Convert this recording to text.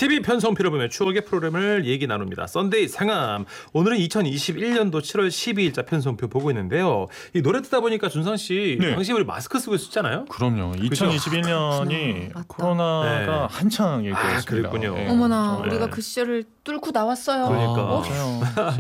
TV 편성표를 보며 추억의 프로그램을 얘기 나눕니다. 썬데이 상암. 오늘은 2021년도 7월 12일자 편성표 보고 있는데요. 이 노래 듣다 보니까 준상 씨 네. 당시 우리 마스크 쓰고 있었잖아요. 그럼요. 2021년이 맞다. 코로나가 네. 한창일 때였습니다. 그랬군요. 어머나 정말. 우리가 그 시절을 뚫고 나왔어요. 그러니까. 맞아요.